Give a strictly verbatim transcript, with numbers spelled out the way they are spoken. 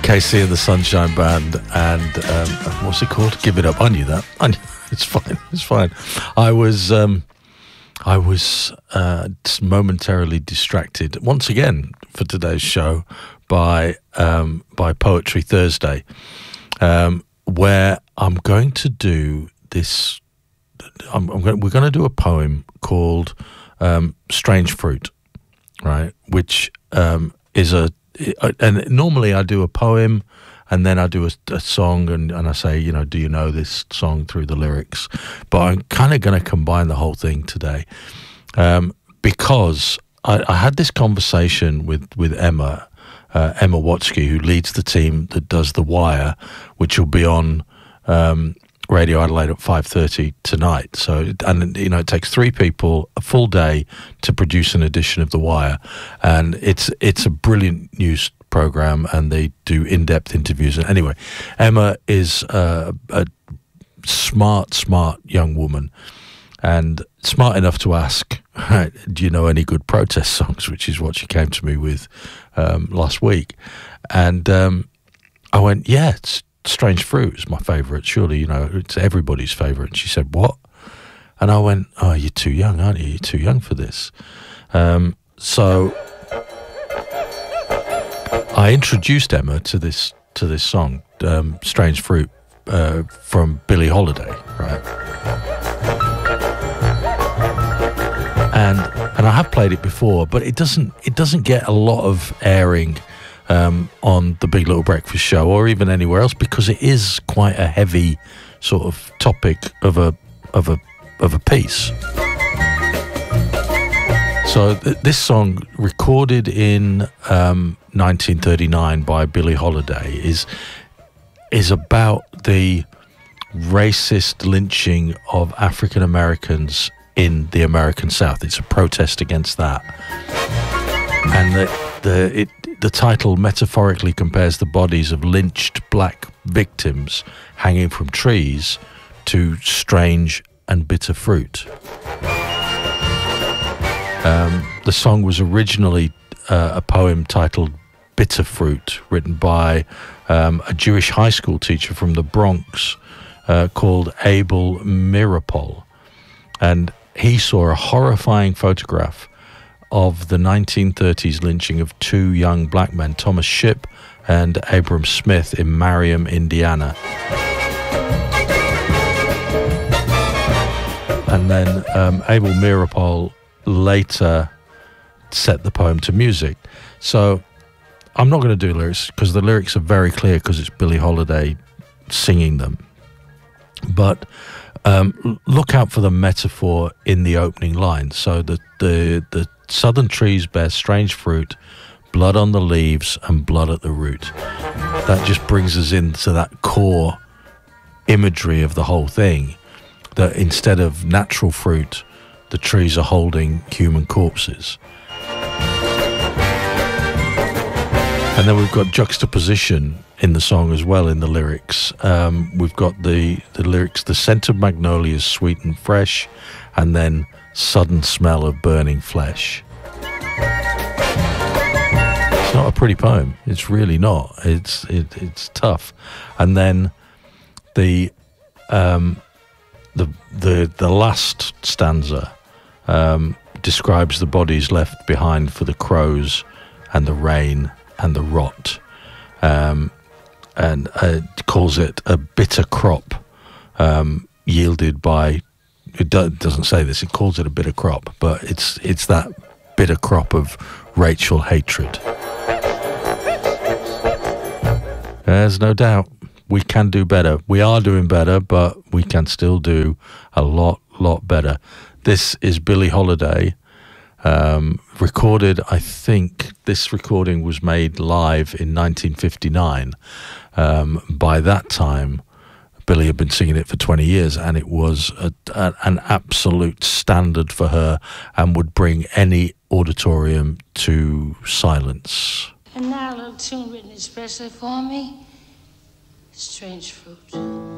K C and the Sunshine Band, and um, what's it called? Give It Up. I knew that. I knew, it's fine. It's fine. I was, um, I was uh, momentarily distracted once again for today's show by um, by Poetry Thursday, um, where I'm going to do this. I'm, I'm going, we're going to do a poem called um, "Strange Fruit," right? Which um, is a and normally I do a poem and then I do a, a song and, and I say, you know, do you know this song through the lyrics? But I'm kind of going to combine the whole thing today um, because I, I had this conversation with, with Emma, uh, Emma Watsky, who leads the team that does The Wire, which will be on um, Radio Adelaide at five thirty tonight. So, and you know, it takes three people a full day to produce an edition of The Wire, and it's it's a brilliant news program, and they do in-depth interviews. And anyway, Emma is uh, a smart, smart young woman, and smart enough to ask, "Do you know any good protest songs?" Which is what she came to me with um, last week, and um, I went, "Yeah, it's." Strange Fruit is my favourite. Surely, you know, it's everybody's favourite. And she said, "What?" And I went, "Oh, you're too young, aren't you? You're too young for this." Um, so I introduced Emma to this to this song, um, "Strange Fruit," uh, from Billie Holiday, right? And and I have played it before, but it doesn't it doesn't get a lot of airing Um, on the Big Little Breakfast Show or even anywhere else, because it is quite a heavy sort of topic of a of a of a piece. So th- this song, recorded in um, nineteen thirty-nine by Billie Holiday, is is about the racist lynching of African Americans in the American South. It's a protest against that, and the the it. The title metaphorically compares the bodies of lynched black victims hanging from trees to strange and bitter fruit. Um, the song was originally uh, a poem titled "Bitter Fruit," written by um, a Jewish high school teacher from the Bronx uh, called Abel Meeropol. And he saw a horrifying photograph of the nineteen thirties lynching of two young black men, Thomas Shipp and Abram Smith, in Marion, Indiana. And then um, Abel Meeropol later set the poem to music. So I'm not going to do lyrics because the lyrics are very clear because it's Billie Holiday singing them. But um, look out for the metaphor in the opening line. So the the the southern trees bear strange fruit, blood on the leaves and blood at the root. That just brings us into that core imagery of the whole thing, that instead of natural fruit, the trees are holding human corpses. And then we've got juxtaposition in the song as well, in the lyrics. Um, we've got the, the lyrics, "The scent of magnolias sweet and fresh," and then "sudden smell of burning flesh." It's not a pretty poem. It's really not. It's it, it's tough. And then the um, the the the last stanza um, describes the bodies left behind for the crows and the rain and the rot, um, and uh, calls it a bitter crop um, yielded by. It do, doesn't say this. It calls it a bitter crop, but it's it's that bitter crop of racial hatred. There's no doubt we can do better. We are doing better, but we can still do a lot, lot better. This is Billie Holiday, um, recorded. I think this recording was made live in nineteen fifty-nine. Um, by that time, Billie had been singing it for twenty years, and it was a, a, an absolute standard for her and would bring any auditorium to silence. And now a little tune written especially for me, "Strange Fruit."